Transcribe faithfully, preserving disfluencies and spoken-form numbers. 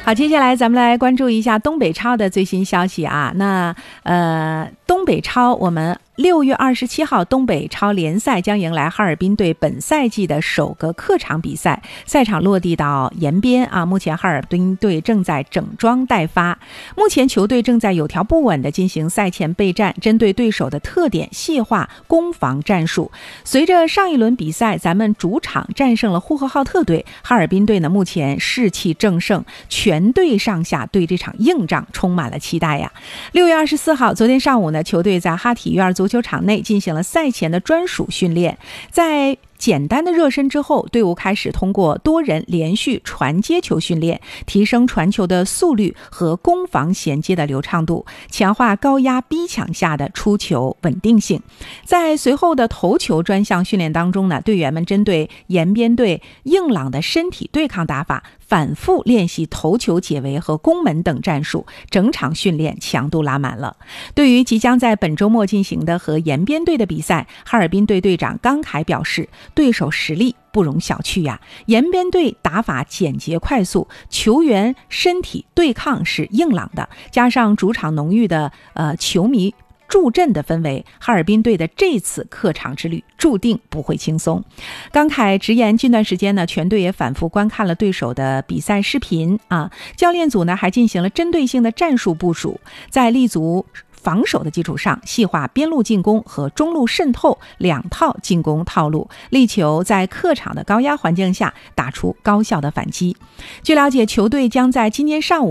好，接下来咱们来关注一下东北超的最新消息啊。那呃，东北超我们六月二十七号，东北超联赛将迎来哈尔滨队本赛季的首个客场比赛，赛场落地到延边啊。目前哈尔滨队正在整装待发，目前球队正在有条不紊地进行赛前备战，针对对手的特点细化攻防战术。随着上一轮比赛咱们主场战胜了呼和浩特队，哈尔滨队呢目前士气正盛，全队上下对这场硬仗充满了期待呀。六月二十四号，昨天上午呢，球队在哈体院足球场内进行了赛前的专属训练，在简单的热身之后，队伍开始通过多人连续传接球训练，提升传球的速率和攻防衔接的流畅度，强化高压逼抢下的出球稳定性。在随后的头球专项训练当中呢，队员们针对延边队硬朗的身体对抗打法，反复练习头球解围和攻门等战术，整场训练强度拉满了。对于即将在本周末进行的和延边队的比赛，哈尔滨队队长刚凯表示，对手实力不容小觑呀。延边队打法简洁快速，球员身体对抗是硬朗的，加上主场浓郁的呃球迷助阵的氛围，哈尔滨队的这次客场之旅注定不会轻松。刚凯直言，近段时间呢，全队也反复观看了对手的比赛视频啊，教练组呢还进行了针对性的战术部署，在立足防守的基础上，细化边路进攻和中路渗透两套进攻套路，力求在客场的高压环境下打出高效的反击。据了解，球队将在今天上午